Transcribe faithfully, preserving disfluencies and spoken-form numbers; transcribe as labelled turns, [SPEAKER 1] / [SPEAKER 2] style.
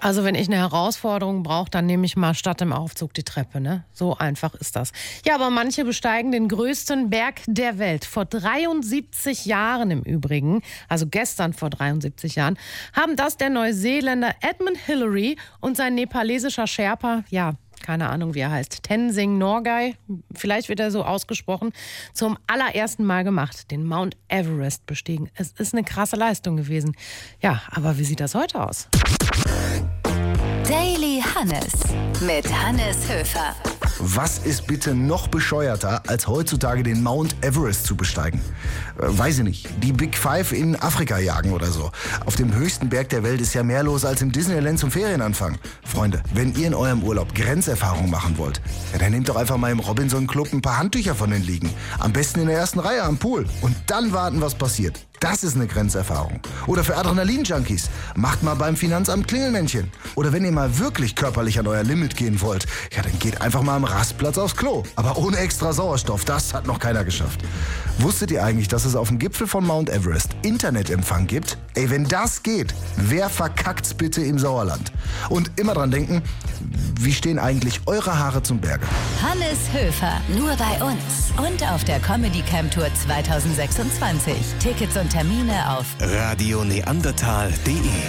[SPEAKER 1] Also wenn ich eine Herausforderung brauche, dann nehme ich mal statt dem Aufzug die Treppe, ne? So einfach ist das. Ja, aber manche besteigen den größten Berg der Welt. Vor dreiundsiebzig Jahren im Übrigen, also gestern vor dreiundsiebzig Jahren, haben das der Neuseeländer Edmund Hillary und sein nepalesischer Sherpa, ja, keine Ahnung, wie er heißt, Tenzing Norgay, vielleicht wird er so ausgesprochen, zum allerersten Mal gemacht, den Mount Everest bestiegen. Es ist eine krasse Leistung gewesen. Ja, aber wie sieht das heute aus?
[SPEAKER 2] Daily Hannes mit Hannes Höfer.
[SPEAKER 3] Was ist bitte noch bescheuerter, als heutzutage den Mount Everest zu besteigen? Äh, weiß ich nicht. Die Big Five in Afrika jagen oder so. Auf dem höchsten Berg der Welt ist ja mehr los als im Disneyland zum Ferienanfang. Freunde, wenn ihr in eurem Urlaub Grenzerfahrung machen wollt, ja, dann nehmt doch einfach mal im Robinson Club ein paar Handtücher von den Liegen. Am besten in der ersten Reihe am Pool. Und dann warten, was passiert. Das ist eine Grenzerfahrung. Oder für Adrenalin-Junkies. Macht mal beim Finanzamt Klingelmännchen. Oder wenn ihr mal wirklich körperlich an euer Limit gehen wollt, ja, dann geht einfach mal am Rastplatz aufs Klo. Aber ohne extra Sauerstoff. Das hat noch keiner geschafft. Wusstet ihr eigentlich, dass es auf dem Gipfel von Mount Everest Internetempfang gibt? Ey, wenn das geht, wer verkackt's bitte im Sauerland? Und immer dran denken, wie stehen eigentlich eure Haare zum Berge?
[SPEAKER 2] Hannes Höfer, nur bei uns. Und auf der Comedy Camp Tour zwanzig sechsundzwanzig. Tickets und Termine auf
[SPEAKER 4] radio neandertal punkt de